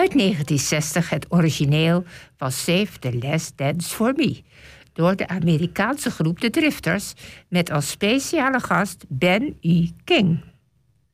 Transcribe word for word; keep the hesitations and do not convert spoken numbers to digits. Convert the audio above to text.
Uit negentien zestig het origineel van Save the Last Dance for Me, door de Amerikaanse groep The Drifters met als speciale gast Ben E. King.